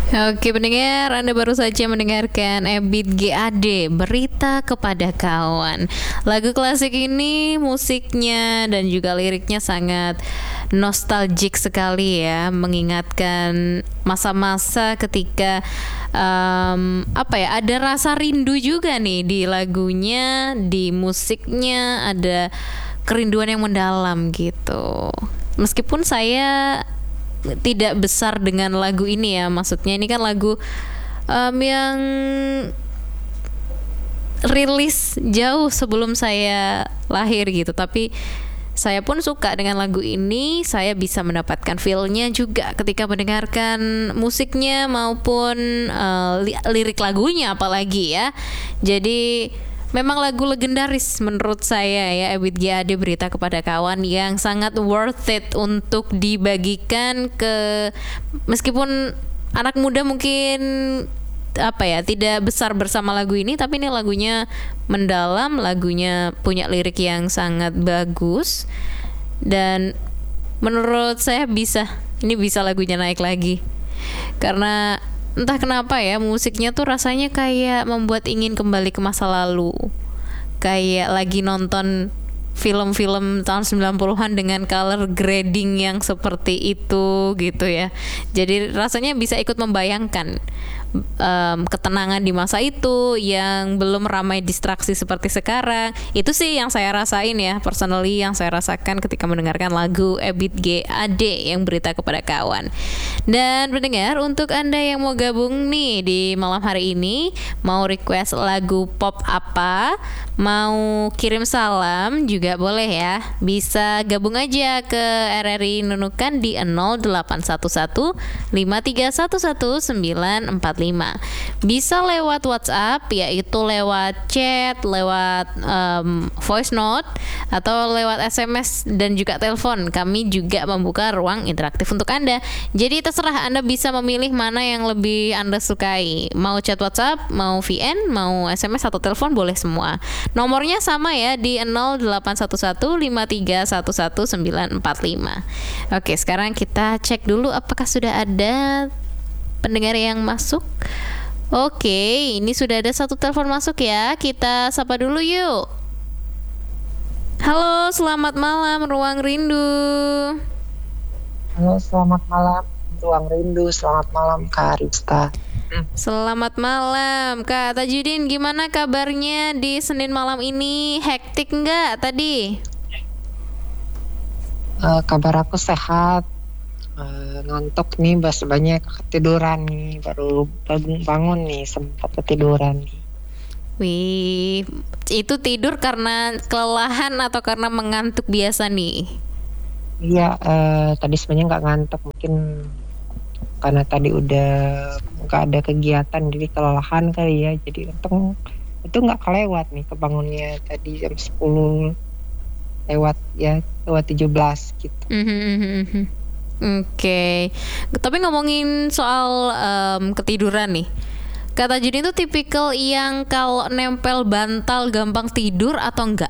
Oke pendengar, Anda baru saja mendengarkan Ebit GAD, Berita Kepada Kawan. Lagu klasik ini musiknya dan juga liriknya sangat nostalgic sekali ya, mengingatkan masa-masa ketika ada rasa rindu juga nih di lagunya, di musiknya ada kerinduan yang mendalam gitu. Meskipun saya tidak besar dengan lagu ini ya, maksudnya ini kan lagu yang rilis jauh sebelum saya lahir gitu, tapi saya pun suka dengan lagu ini. Saya bisa mendapatkan feel-nya juga ketika mendengarkan musiknya maupun lirik lagunya apalagi ya. Jadi memang lagu legendaris menurut saya ya, Ebit GAD, Berita Kepada Kawan, yang sangat worth it untuk dibagikan ke, meskipun anak muda mungkin tidak besar bersama lagu ini, tapi ini lagunya mendalam, lagunya punya lirik yang sangat bagus, dan menurut saya bisa lagunya naik lagi karena entah kenapa ya, musiknya tuh rasanya kayak membuat ingin kembali ke masa lalu. Kayak lagi nonton film-film tahun 90-an dengan color grading yang seperti itu gitu ya. Jadi rasanya bisa ikut membayangkan ketenangan di masa itu yang belum ramai distraksi seperti sekarang. Itu sih yang saya rasain ya, personally yang saya rasakan ketika mendengarkan lagu Ebit GAD yang Berita Kepada Kawan. Dan pendengar, untuk Anda yang mau gabung nih di malam hari ini, mau request lagu pop apa, mau kirim salam juga boleh ya. Bisa gabung aja ke RRI Nunukan di 0811 5311945. Bisa lewat WhatsApp, yaitu lewat chat, lewat voice note, atau lewat SMS dan juga telepon. Kami juga membuka ruang interaktif untuk Anda. Jadi terserah Anda bisa memilih mana yang lebih Anda sukai. Mau chat WhatsApp, mau VN, mau SMS atau telepon, boleh semua. Nomornya sama ya, di 0811 5311945. Oke, sekarang kita cek dulu apakah sudah ada pendengar yang masuk. Oke, ini sudah ada satu telepon masuk ya. Kita sapa dulu yuk. Halo, selamat malam Ruang Rindu. Halo, selamat malam Ruang Rindu. Selamat malam Kak Arista. Selamat malam Kak Tajudin, gimana kabarnya di Senin malam ini? Hektik nggak tadi? Kabar aku sehat. Ngantuk nih, banyak ketiduran nih, baru bangun nih, sempat ketiduran nih. Wih, itu tidur karena kelelahan atau karena mengantuk biasa nih? Iya, tadi sebenarnya nggak ngantuk, mungkin karena tadi udah nggak ada kegiatan, jadi kelelahan kali ya. Jadi itu nggak kelewat nih, kebangunnya tadi jam 10 lewat 17 gitu. Oke. Tapi ngomongin soal ketiduran nih, Kak Tajudin itu tipikal yang kalau nempel bantal gampang tidur atau enggak?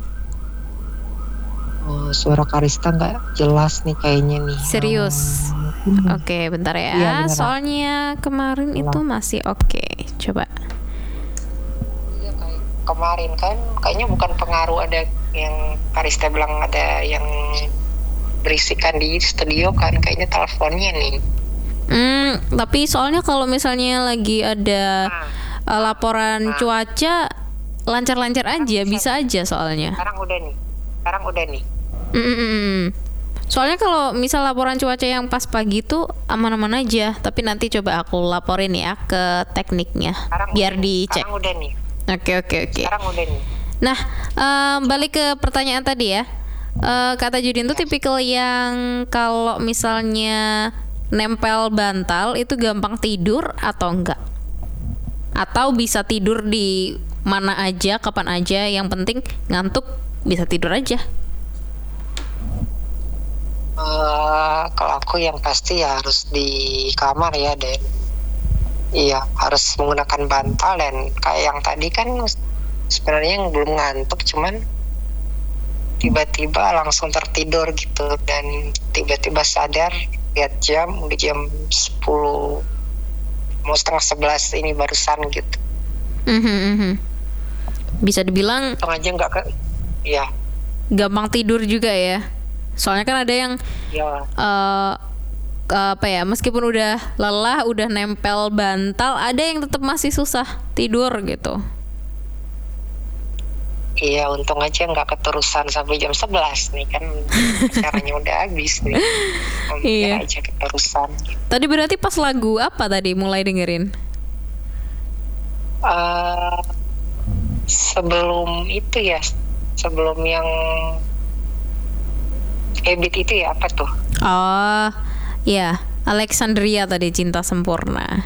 Suara Karista nggak jelas nih kayaknya nih. Serius? Oke, bentar ya. Iya, soalnya kemarin itu masih oke. Coba. Iya, kayak kemarin kan kayaknya bukan pengaruh ada yang Karista bilang ada yang berisikan di studio kan, kayaknya teleponnya nih. Tapi soalnya kalau misalnya lagi ada laporan cuaca, lancar-lancar aja, bisa aja soalnya. Sekarang udah nih. Soalnya kalau misal laporan cuaca yang pas pagi tuh aman-aman aja, tapi nanti coba aku laporin ya ke tekniknya biar dicek. Sekarang udah nih. Oke. Sekarang udah nih. Nah, balik ke pertanyaan tadi ya. Kata Judin tuh tipikal yang kalau misalnya nempel bantal itu gampang tidur atau enggak? Atau bisa tidur di mana aja, kapan aja, yang penting ngantuk bisa tidur aja? Kalau aku yang pasti ya harus di kamar ya, dan iya harus menggunakan bantal. Dan kayak yang tadi kan sebenarnya yang belum ngantuk, cuman tiba-tiba langsung tertidur gitu, dan tiba-tiba sadar lihat jam udah jam 10 mau 10:30 ini barusan gitu. Bisa dibilang Untung aja nggak ke, ya, gampang tidur juga ya. Soalnya kan ada yang ya, apa ya, meskipun udah lelah, udah nempel bantal, ada yang tetap masih susah tidur gitu. iya, untung aja nggak keterusan sampai jam 11 nih kan, acaranya udah habis nih. Hampir Iya. aja keterusan. Tadi berarti pas lagu apa tadi mulai dengerin? Eh, sebelum itu ya, sebelum yang Ebit itu ya, apa tuh? Oh, ya, Alexandria tadi, Cinta Sempurna.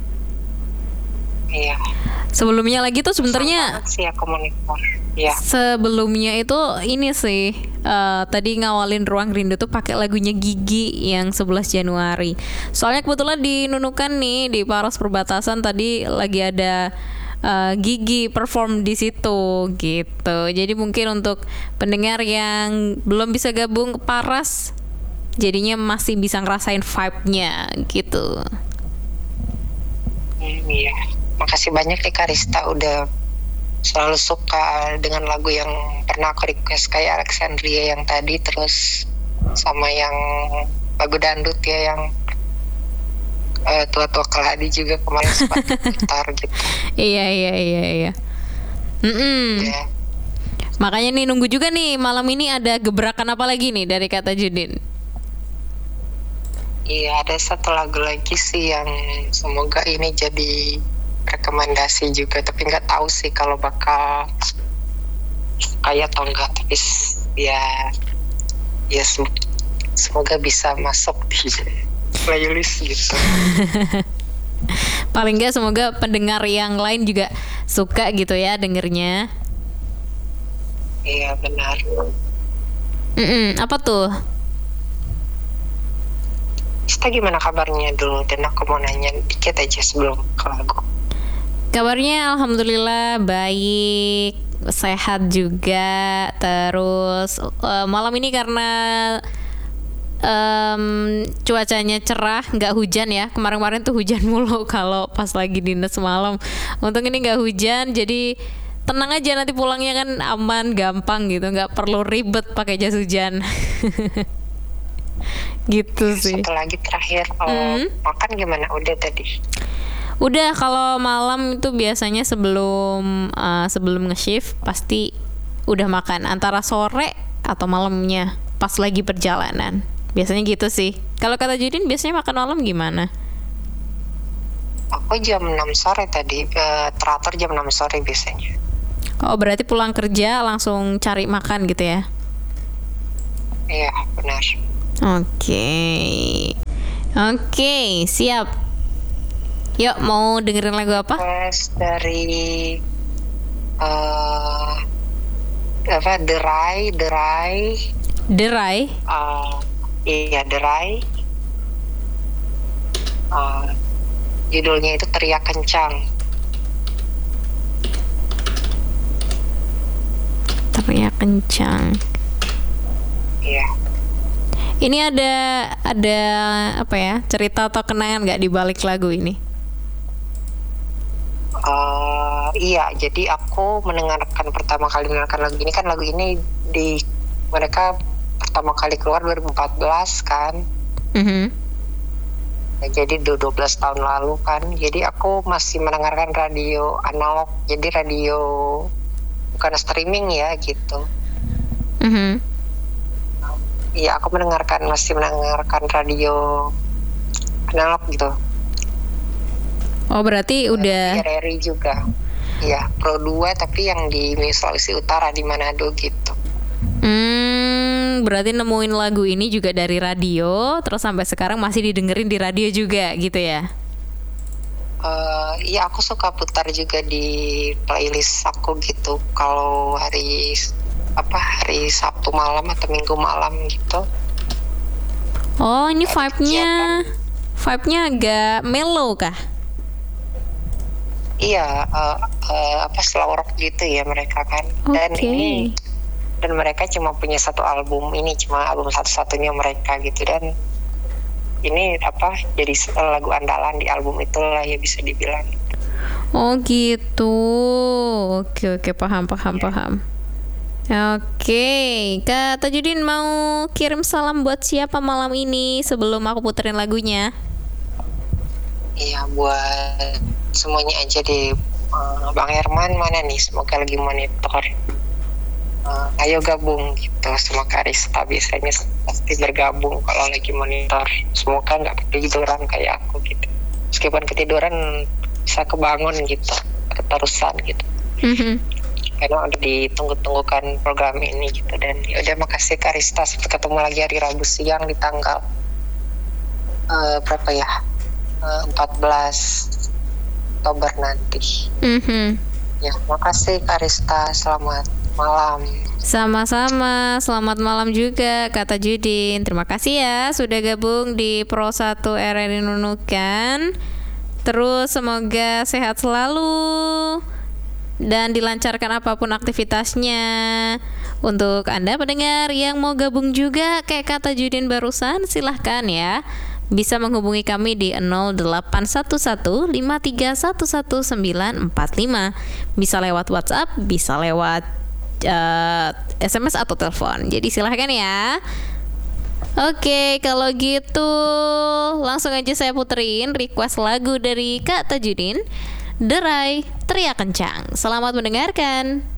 Iya. Sebelumnya lagi tuh Senang sebenarnya banget sih aku monitor. Ya, sebelumnya itu ini sih, tadi ngawalin Ruang Rindu tuh pakai lagunya Gigi yang 11 Januari. Soalnya kebetulan di Nunukan nih, di Paros Perbatasan tadi lagi ada Gigi perform di situ gitu. Jadi mungkin untuk pendengar yang belum bisa gabung ke Paras, jadinya masih bisa ngerasain vibe-nya gitu. iya. Makasih banyak nih Karista udah selalu suka dengan lagu yang pernah aku request kayak Alexandria yang tadi, terus sama yang lagu dangdut ya yang tua-tua keladi juga kemarin sempat putar gitu. Iya. Ya. Makanya nih nunggu juga nih malam ini ada gebrakan apa lagi nih dari kata Judin. Iya, ada satu lagu lagi sih yang semoga ini jadi rekomendasi juga, tapi nggak tahu sih kalau bakal kayak atau enggak, tapi ya semoga bisa masuk di playlist gitu. Paling nggak semoga pendengar yang lain juga suka gitu ya dengernya. Iya benar. Apa tuh? Kita gimana kabarnya dulu, dan aku mau nanya dikit aja sebelum ke lagu. Kabarnya alhamdulillah baik, sehat juga. Terus malam ini karena cuacanya cerah, nggak hujan ya. Kemarin-kemarin tuh hujan mulu kalau pas lagi dinas malam. Untung ini nggak hujan, jadi tenang aja, nanti pulangnya kan aman, gampang gitu, nggak perlu ribet pakai jas hujan. Gitu sih. Satu lagi terakhir, makan gimana? Udah tadi? Udah, kalau malam itu biasanya sebelum nge-shift pasti udah makan antara sore atau malamnya pas lagi perjalanan. Biasanya gitu sih. Kalau kata Judin biasanya makan malam gimana? Aku jam 6 sore tadi, teratur jam 6 sore biasanya. Oh, berarti pulang kerja langsung cari makan gitu ya? Iya, benar. Oke, siap. Yuk, mau dengerin lagu apa? Terus dari Derai. Derai. Iya, Derai. Judulnya itu Teriak Kencang. Teriak Kencang. Iya. Ini ada apa ya, cerita atau kenangan nggak di balik lagu ini? Iya, jadi aku pertama kali mendengarkan lagu ini kan, lagu ini mereka pertama kali keluar 2014 kan. Nah, jadi 12 tahun lalu kan. Jadi aku masih mendengarkan radio analog, jadi radio bukan streaming ya gitu. Iya, aku masih mendengarkan radio analog gitu. Oh, berarti udah RRI juga. Iya, Pro 2 tapi yang di Sulawesi Utara di Manado gitu. Berarti nemuin lagu ini juga dari radio, terus sampai sekarang masih didengerin di radio juga gitu ya? Iya, aku suka putar juga di playlist aku gitu. Kalau hari Sabtu malam atau Minggu malam gitu. Oh, ini vibe-nya agak mellow kah? Iya, slow rock gitu ya mereka kan. Dan mereka cuma punya satu album, ini cuma album satu-satunya mereka gitu, dan ini apa jadi lagu andalan di album itulah ya bisa dibilang. Oh gitu. Oke, paham. Oke, Kak Tajudin mau kirim salam buat siapa malam ini sebelum aku puterin lagunya? Iya, buat semuanya aja deh. Bang Herman mana nih? Semoga lagi monitor. Ayo gabung gitu sama Karista, biasanya pasti bergabung kalau lagi monitor. Semoga nggak ketiduran kayak aku gitu. Meskipun ketiduran bisa kebangun gitu, keterusan gitu. Karena udah ditunggu-tunggukan program ini gitu. Dan ya udah, makasih Karista, sampai ketemu lagi hari Rabu siang di tanggal berapa ya? 14 Oktober nanti. Ya, makasih Karista, selamat malam. Sama-sama, selamat malam juga Kak Tajudin. Terima kasih ya sudah gabung di Pro 1 RRI Nunukan. Terus semoga sehat selalu dan dilancarkan apapun aktivitasnya. Untuk Anda pendengar yang mau gabung juga kayak Kak Tajudin barusan, silahkan ya. Bisa menghubungi kami di 0811-5311945. Bisa lewat WhatsApp, bisa lewat SMS atau telepon. Jadi silahkan ya. Oke, kalau gitu langsung aja saya puterin request lagu dari Kak Tajudin, Derai Teriak Kencang. Selamat mendengarkan.